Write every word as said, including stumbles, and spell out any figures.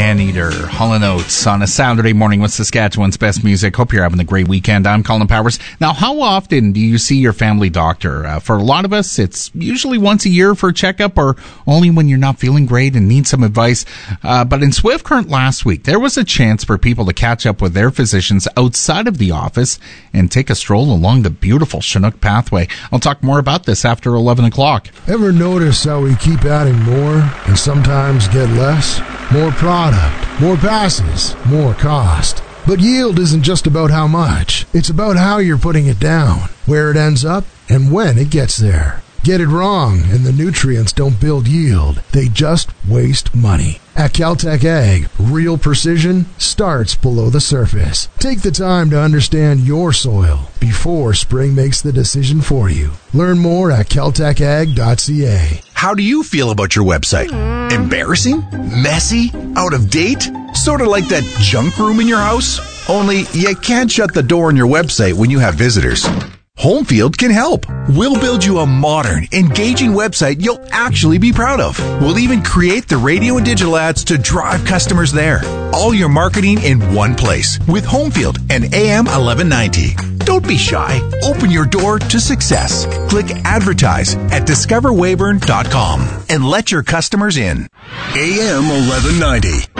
Maneater, Hall and Oates on a Saturday morning with Saskatchewan's best music. Hope you're having a great weekend. I'm Colin Powers. Now, how often do you see your family doctor? Uh, for a lot of us, it's usually once a year for a checkup or only when you're not feeling great and need some advice. Uh, but in Swift Current last week, there was a chance for people to catch up with their physicians outside of the office and take a stroll along the beautiful Chinook pathway. I'll talk more about this after eleven o'clock. Ever notice how we keep adding more and sometimes get less? More product, more passes, more cost. But yield isn't just about how much. It's about how you're putting it down, where it ends up, and when it gets there. Get it wrong, and the nutrients don't build yield. They just waste money. At Caltech Ag, real precision starts below the surface. Take the time to understand your soil before spring makes the decision for you. Learn more at caltech ag dot c a. How do you feel about your website? Embarrassing? Messy? Out of date? Sort of like that junk room in your house? Only you can't shut the door on your website when you have visitors. Homefield can help. We'll build you a modern, engaging website you'll actually be proud of. We'll even create the radio and digital ads to drive customers there. All your marketing in one place with Homefield and A M eleven ninety. Don't be shy. Open your door to success. Click advertise at discover weyburn dot com and let your customers in. A M eleven ninety.